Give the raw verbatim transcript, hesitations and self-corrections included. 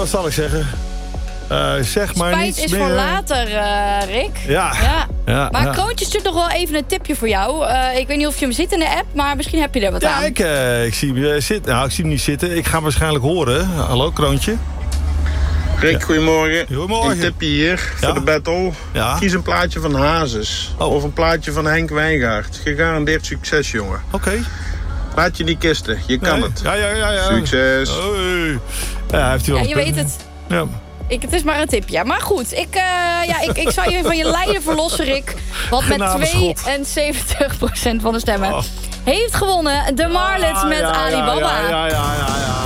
wat zal ik zeggen? Uh, zeg maar Spijt niets is meer. voor later, uh, Rick. Ja. ja. ja maar ja. Kroontje stuurt nog wel even een tipje voor jou. Uh, ik weet niet of je hem ziet in de app, maar misschien heb je er wat ja, aan. Ja, ik, uh, ik zie hem uh, zitten. Nou, ik zie hem niet zitten. Ik ga hem waarschijnlijk horen. Hallo, Kroontje. Rick, ja. goedemorgen. Goedemorgen. Een tipje hier voor ja? de battle. Ja? Kies een plaatje van Hazes. Oh. Of een plaatje van Henk Wijngaard. Gegarandeerd succes, jongen. Oké. Okay. Laat je niet kisten. Je kan nee. het. Ja, ja, ja, ja. Succes. Hoi. Ja, heeft u wel ja, je weet het. Ja. Ik, het is maar een tipje. Maar goed, ik, uh, ja, ik, ik zou je van je lijden verlossen, Rick. Want met tweeënzeventig procent van de stemmen oh. heeft gewonnen de Marlets ah, met ja, Alibaba. Ja, ja, ja, ja, ja.